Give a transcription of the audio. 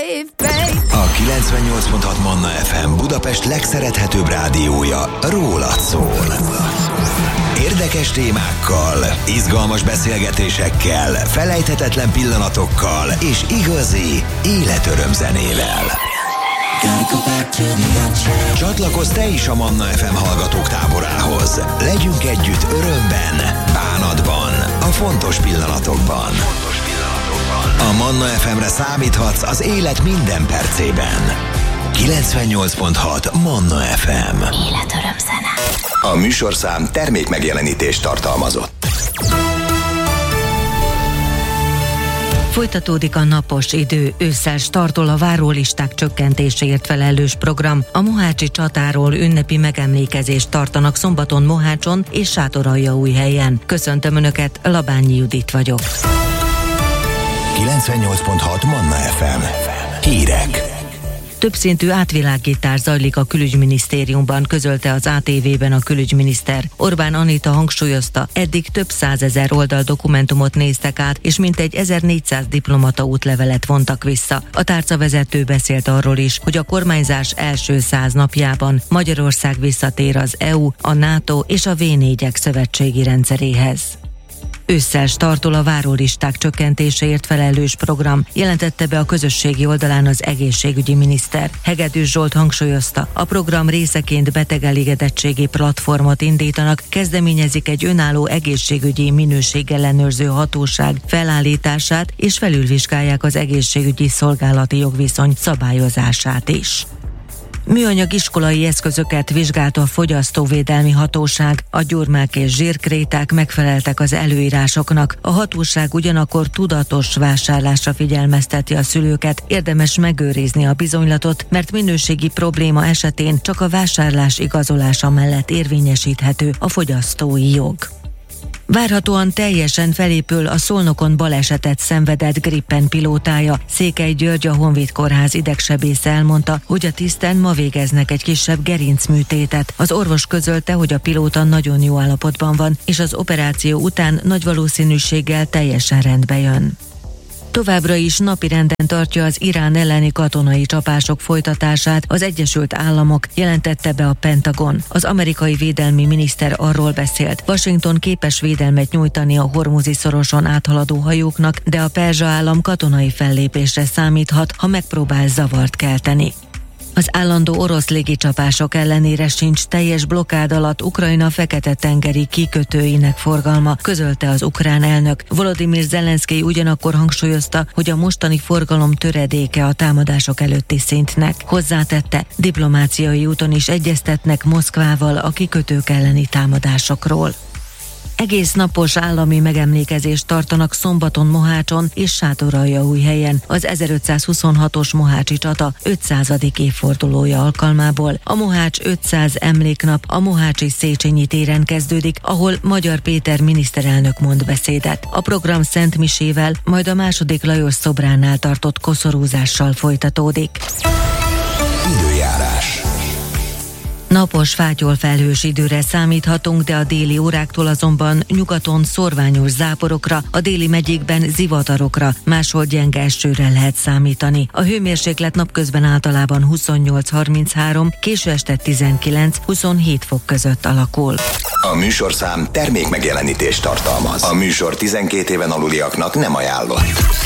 A 98.6 Manna FM Budapest legszerethetőbb rádiója rólad szól. Érdekes témákkal, izgalmas beszélgetésekkel, felejthetetlen pillanatokkal és igazi életörömzenével. Csatlakozz te is a Manna FM hallgatók táborához. Legyünk együtt örömben, bánatban, a fontos pillanatokban. A Manna FM-re számíthatsz az élet minden percében. 98.6 Manna FM. Életörömzene. A műsorszám termék megjelenítést tartalmazott. Folytatódik a napos idő, ősszel startol a várólisták csökkentéséért felelős program. A mohácsi csatáról ünnepi megemlékezést tartanak szombaton Mohácson és Sátoraljaújhelyen. Köszöntöm Önöket, Labányi Judit vagyok. 98.6 Manna FM. Hírek. Többszintű átvilágítás zajlik a külügyminisztériumban, közölte az ATV-ben a külügyminiszter. Orbán Anita hangsúlyozta, eddig több 100 000 oldal dokumentumot néztek át, és mintegy 1400 diplomata útlevelet vontak vissza. A tárcavezető beszélt arról is, hogy a kormányzás első 100 napjában Magyarország visszatér az EU, a NATO és a V4-ek szövetségi rendszeréhez. Ősszel startol a várólisták csökkentéséért felelős program, jelentette be a közösségi oldalán az egészségügyi miniszter. Hegedűs Zsolt hangsúlyozta, a program részeként betegelégedettségi platformot indítanak, kezdeményezik egy önálló egészségügyi minőségellenőrző hatóság felállítását, és felülvizsgálják az egészségügyi szolgálati jogviszony szabályozását is. Műanyag iskolai eszközöket vizsgált a Fogyasztóvédelmi Hatóság, a gyurmák és zsírkréták megfeleltek az előírásoknak. A hatóság ugyanakkor tudatos vásárlásra figyelmezteti a szülőket, érdemes megőrizni a bizonylatot, mert minőségi probléma esetén csak a vásárlás igazolása mellett érvényesíthető a fogyasztói jog. Várhatóan teljesen felépül a Szolnokon balesetet szenvedett Gripen pilótája. Székely György, a Honvéd Kórház idegsebésze elmondta, hogy a tiszten ma végeznek egy kisebb gerincműtétet. Az orvos közölte, hogy a pilóta nagyon jó állapotban van, és az operáció után nagy valószínűséggel teljesen rendbe jön. Továbbra is napirenden tartja az Irán elleni katonai csapások folytatását az Egyesült Államok, jelentette be a Pentagon. Az amerikai védelmi miniszter arról beszélt, Washington képes védelmet nyújtani a Hormuzi szoroson áthaladó hajóknak, de a perzsa állam katonai fellépésre számíthat, ha megpróbál zavart kelteni. Az állandó orosz légicsapások ellenére sincs teljes blokkád alatt Ukrajna Fekete-tengeri kikötőinek forgalma, közölte az ukrán elnök. Volodymyr Zelenszkij ugyanakkor hangsúlyozta, hogy a mostani forgalom töredéke a támadások előtti szintnek. Hozzátette, diplomáciai úton is egyeztetnek Moszkvával a kikötők elleni támadásokról. Egész napos állami megemlékezést tartanak szombaton Mohácson és Sátoraljaújhelyen az 1526-os mohácsi csata 500. évfordulója alkalmából. A Mohács 500 emléknap a mohácsi Széchenyi téren kezdődik, ahol Magyar Péter miniszterelnök mond beszédet. A program Szent Misével, majd a II. Lajos szobránál tartott koszorúzással folytatódik. Időjárás. Napos, fátyol felhős időre számíthatunk, de a déli óráktól azonban nyugaton szorványos záporokra, a déli megyékben zivatarokra, máshol gyenge esőre lehet számítani. A hőmérséklet napközben általában 28-33, késő este 19-27 fok között alakul. A műsorszám termék megjelenítést tartalmaz. A műsor 12 éven aluliaknak nem ajánlott.